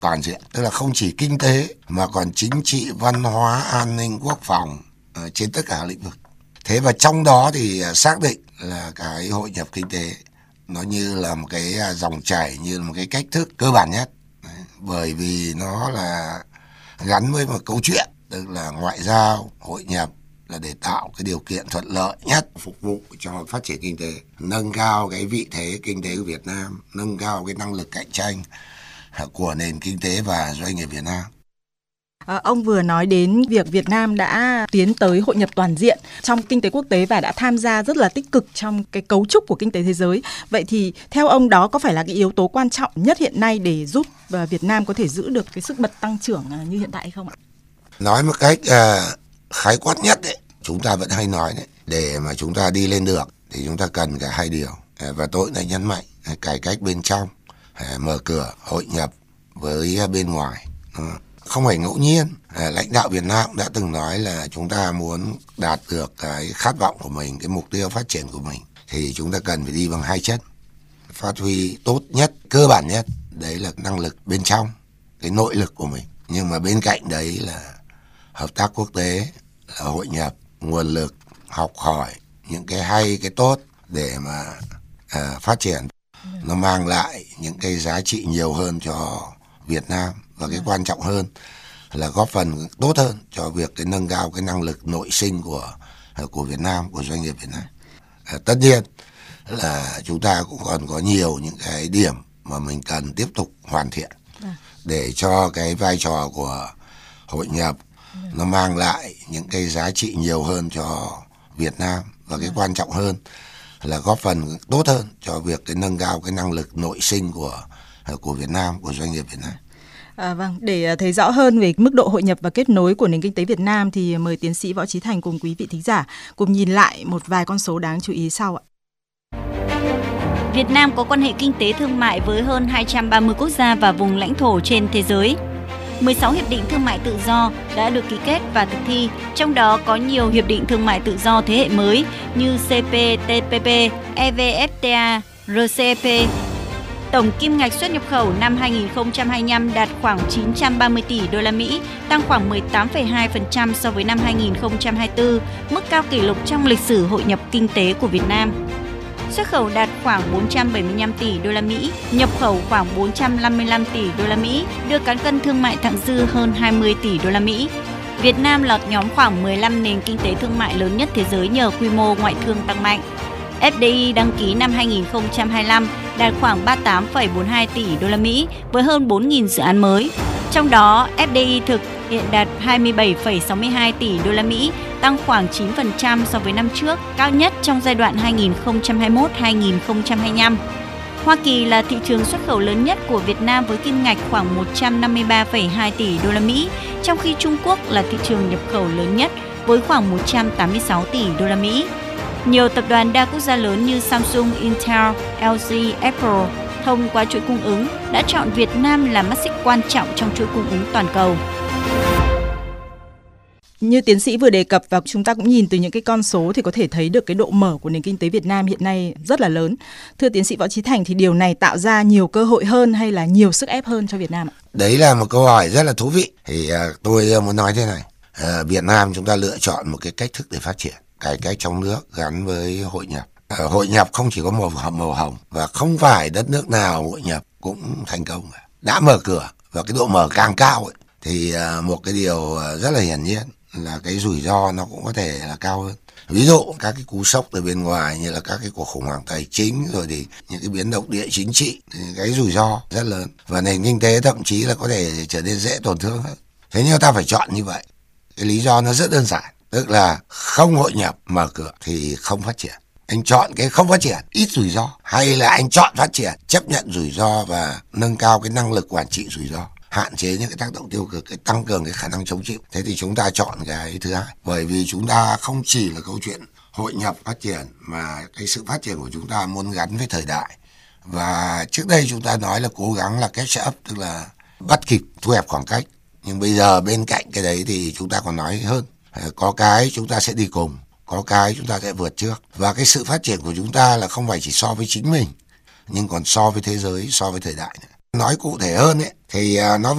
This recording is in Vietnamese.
toàn diện, tức là không chỉ kinh tế mà còn chính trị, văn hóa, an ninh, quốc phòng trên tất cả lĩnh vực. Thế và trong đó thì xác định là cái hội nhập kinh tế nó như là một cái dòng chảy, như là một cái cách thức cơ bản nhất. Đấy, bởi vì nó là gắn với một câu chuyện, tức là ngoại giao, hội nhập là để tạo cái điều kiện thuận lợi nhất phục vụ cho phát triển kinh tế, nâng cao cái vị thế kinh tế của Việt Nam, nâng cao cái năng lực cạnh tranh của nền kinh tế và doanh nghiệp Việt Nam. Ông vừa nói đến việc Việt Nam đã tiến tới hội nhập toàn diện trong kinh tế quốc tế và đã tham gia rất là tích cực trong cái cấu trúc của kinh tế thế giới. Vậy thì theo ông đó có phải là cái yếu tố quan trọng nhất hiện nay để giúp Việt Nam có thể giữ được cái sức bật tăng trưởng như hiện tại hay không ạ? Nói một cách khái quát nhất đấy, chúng ta vẫn hay nói đấy, để mà chúng ta đi lên được thì chúng ta cần cả hai điều. Và tôi lại nhấn mạnh cải cách bên trong, mở cửa hội nhập với bên ngoài. Không phải ngẫu nhiên, lãnh đạo Việt Nam đã từng nói là chúng ta muốn đạt được cái khát vọng của mình, cái mục tiêu phát triển của mình thì chúng ta cần phải đi bằng hai chất. Phát huy tốt nhất, cơ bản nhất, đấy là năng lực bên trong, cái nội lực của mình. Nhưng mà bên cạnh đấy là hợp tác quốc tế, là hội nhập, nguồn lực, học hỏi những cái hay, cái tốt để mà phát triển. Nó mang lại những cái giá trị nhiều hơn cho Việt Nam, và cái quan trọng hơn là góp phần tốt hơn cho việc cái nâng cao cái năng lực nội sinh của Việt Nam, của doanh nghiệp Việt Nam. Tất nhiên là chúng ta cũng còn có nhiều những cái điểm mà mình cần tiếp tục hoàn thiện để cho cái vai trò của hội nhập nó mang lại những cái giá trị nhiều hơn cho Việt Nam, và cái quan trọng hơn là góp phần tốt hơn cho việc cái nâng cao cái năng lực nội sinh của Việt Nam, của doanh nghiệp Việt Nam. Vâng, để thấy rõ hơn về mức độ hội nhập và kết nối của nền kinh tế Việt Nam thì mời tiến sĩ Võ Trí Thành cùng quý vị thính giả cùng nhìn lại một vài con số đáng chú ý sau ạ. Việt Nam có quan hệ kinh tế thương mại với hơn 230 quốc gia và vùng lãnh thổ trên thế giới. 16 hiệp định thương mại tự do đã được ký kết và thực thi, trong đó có nhiều hiệp định thương mại tự do thế hệ mới như CPTPP, EVFTA, RCEP. Tổng kim ngạch xuất nhập khẩu năm 2025 đạt khoảng 930 tỷ đô la Mỹ, tăng khoảng 18,2% so với năm 2024, mức cao kỷ lục trong lịch sử hội nhập kinh tế của Việt Nam. Xuất khẩu đạt khoảng 475 tỷ đô la Mỹ, nhập khẩu khoảng 455 tỷ đô la Mỹ, đưa cán cân thương mại thặng dư hơn 20 tỷ đô la Mỹ. Việt Nam lọt nhóm khoảng 15 nền kinh tế thương mại lớn nhất thế giới nhờ quy mô ngoại thương tăng mạnh. FDI đăng ký năm 2025 đạt khoảng 38,42 tỷ đô la Mỹ với hơn 4.000 dự án mới. Trong đó, FDI thực hiện đạt 27,62 tỷ đô la Mỹ, tăng khoảng 9% so với năm trước, cao nhất trong giai đoạn 2021-2025. Hoa Kỳ là thị trường xuất khẩu lớn nhất của Việt Nam với kim ngạch khoảng 153,2 tỷ đô la Mỹ, trong khi Trung Quốc là thị trường nhập khẩu lớn nhất với khoảng 186 tỷ đô la Mỹ. Nhiều tập đoàn đa quốc gia lớn như Samsung, Intel, LG, Apple thông qua chuỗi cung ứng đã chọn Việt Nam là mắt xích quan trọng trong chuỗi cung ứng toàn cầu. Như tiến sĩ vừa đề cập và chúng ta cũng nhìn từ những cái con số thì có thể thấy được cái độ mở của nền kinh tế Việt Nam hiện nay rất là lớn. Thưa tiến sĩ Võ Trí Thành, thì điều này tạo ra nhiều cơ hội hơn hay là nhiều sức ép hơn cho Việt Nam ạ? Đấy là một câu hỏi rất là thú vị. Thì tôi muốn nói thế này. Việt Nam chúng ta lựa chọn một cái cách thức để phát triển. Cải cách trong nước gắn với hội nhập. Hội nhập không chỉ có màu hồng và không phải đất nước nào hội nhập cũng thành công. Đã mở cửa và cái độ mở càng cao ấy, thì một cái điều rất là hiển nhiên là cái rủi ro nó cũng có thể là cao hơn. Ví dụ các cái cú sốc từ bên ngoài như là các cái cuộc khủng hoảng tài chính, rồi thì những cái biến động địa chính trị, thì cái rủi ro rất lớn và nền kinh tế thậm chí là có thể trở nên dễ tổn thương hơn. Thế nhưng ta phải chọn như vậy. Cái lý do nó rất đơn giản, tức là không hội nhập mở cửa thì không phát triển. Anh chọn cái không phát triển ít rủi ro, hay là anh chọn phát triển chấp nhận rủi ro và nâng cao cái năng lực quản trị rủi ro, hạn chế những cái tác động tiêu cực, cái tăng cường cái khả năng chống chịu. Thế thì chúng ta chọn cái thứ hai, bởi vì chúng ta không chỉ là câu chuyện hội nhập phát triển mà cái sự phát triển của chúng ta muốn gắn với thời đại. Và trước đây chúng ta nói là cố gắng là catch up, tức là bắt kịp, thu hẹp khoảng cách. Nhưng bây giờ bên cạnh cái đấy thì chúng ta còn nói hơn, có cái chúng ta sẽ đi cùng, có cái chúng ta sẽ vượt trước. Và cái sự phát triển của chúng ta là không phải chỉ so với chính mình, nhưng còn so với thế giới, so với thời đại nữa. Nói cụ thể hơn ấy, thì nó